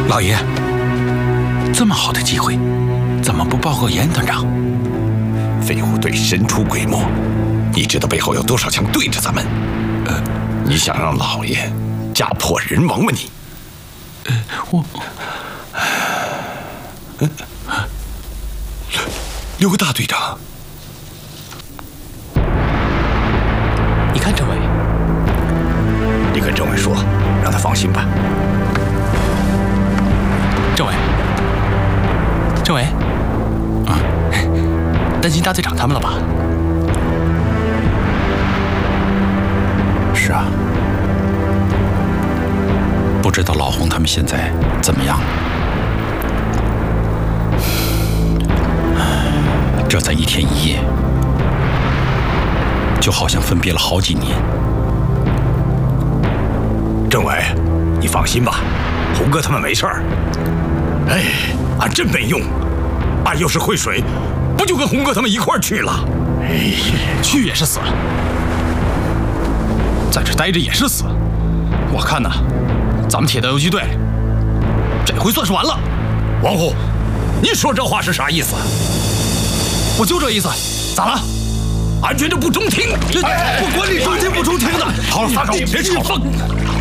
老爷，这么好的机会，怎么不报告严团长？ 飞虎队神出鬼没，你知道背后有多少枪对着咱们？你想让老爷家破人亡吗你？刘大队长， 你看政委， 你跟政委说，让他放心吧。 政委，啊，担心大队长他们了吧？ 是啊，不知道老洪他们现在怎么样了？这才1天1夜，就好像分别了好几年。 政委，你放心吧，洪哥他们没事儿。哎，俺真没用，俺要是会水，不就跟洪哥他们一块儿去了？哎， 去也是死，在这待着也是死。我看呐，咱们铁道游击队这回算是完了。 王虎，你说这话是啥意思？ 我就这意思，咋了？ 俺觉得不中听。 这不管你中听不中听的。 好了，撒狗，别吵了。